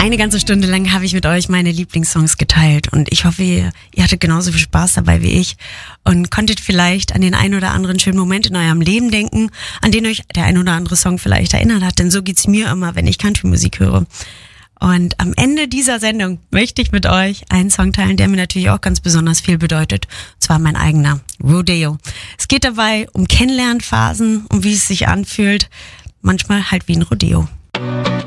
Eine ganze Stunde lang habe ich mit euch meine Lieblingssongs geteilt und ich hoffe, ihr hattet genauso viel Spaß dabei wie ich und konntet vielleicht an den ein oder anderen schönen Moment in eurem Leben denken, an den euch der ein oder andere Song vielleicht erinnert hat, denn so geht's mir immer, wenn ich Country-Musik höre. Und am Ende dieser Sendung möchte ich mit euch einen Song teilen, der mir natürlich auch ganz besonders viel bedeutet, und zwar mein eigener, Rodeo. Es geht dabei um Kennenlernphasen, um wie es sich anfühlt, manchmal halt wie ein Rodeo.